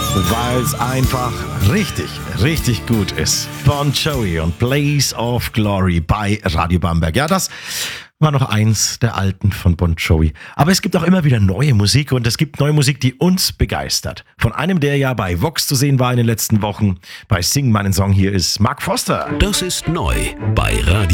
weil es einfach richtig gut ist. Bon Jovi und Blaze of Glory bei Radio Bamberg. Ja, das war noch eins der alten von Bon Jovi. Aber es gibt auch immer wieder neue Musik und es gibt neue Musik, die uns begeistert. Von einem, der ja bei Vox zu sehen war in den letzten Wochen, bei Sing meinen Song hier ist Mark Foster. Das ist neu bei Radio